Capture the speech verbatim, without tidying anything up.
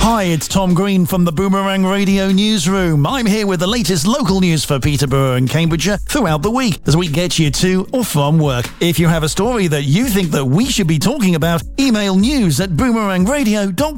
Hi, it's Tom Green from the Boomerang Radio Newsroom. I'm here with the latest local news for Peterborough and Cambridgeshire throughout the week as we get you to or from work. If you have a story that you think that we should be talking about, email news at boomerangradio dot com.